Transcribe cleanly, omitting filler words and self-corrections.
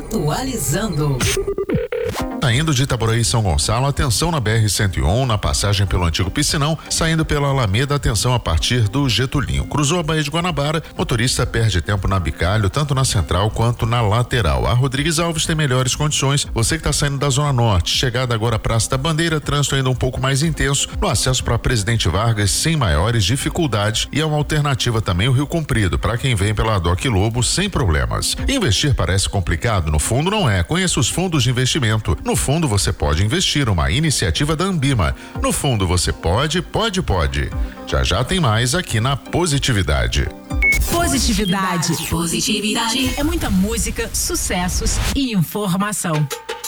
Atualizando. Saindo de Itaboraí e São Gonçalo, atenção na BR-101, na passagem pelo antigo Piscinão, saindo pela Alameda, atenção a partir do Getulinho. Cruzou a Baía de Guanabara, motorista perde tempo na Bicalho, tanto na central quanto na lateral. A Rodrigues Alves tem melhores condições. Você que está saindo da Zona Norte, chegada agora à Praça da Bandeira, trânsito ainda um pouco mais intenso no acesso para Presidente Vargas, sem maiores dificuldades, e é uma alternativa também o Rio Comprido, para quem vem pela Doc Lobo sem problemas. Investir parece complicado? No fundo não é. Conheça os fundos de investimento. No fundo você pode investir, uma iniciativa da Ambima. No fundo você pode. Já já tem mais aqui na Positividade. Positividade. É muita música, sucessos e informação.